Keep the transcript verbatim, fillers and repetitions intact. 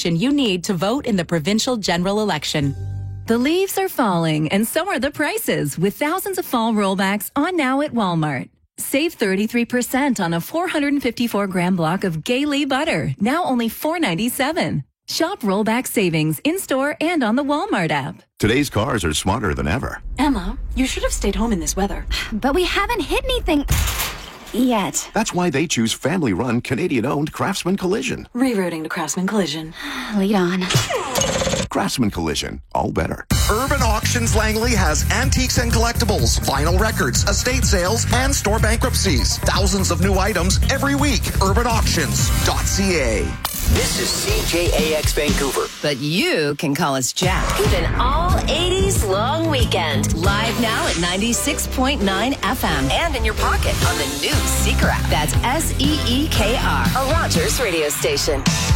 information you need to vote in the provincial general election. The leaves are falling, and so are the prices, with thousands of fall rollbacks on now at Walmart. Save thirty-three percent on a four hundred fifty-four gram block of Gailey butter, now only four ninety-seven. Shop rollback savings in-store and on the Walmart app. Today's cars are smarter than ever. Emma, you should have stayed home in this weather. But we haven't hit anything yet. That's why they choose family-run, Canadian-owned Craftsman Collision. Rerouting to Craftsman Collision. Lead on. Craftsman Collision, all better. Urban Auctions Langley has antiques and collectibles, vinyl records, estate sales, and store bankruptcies. Thousands of new items every week. urban auctions dot c a. This is C J A X Vancouver. But you can call us Jack. Even all eighties long weekend. Live now at ninety-six point nine F M. And in your pocket on the new Seeker app. That's S E E K R. A Rogers radio station.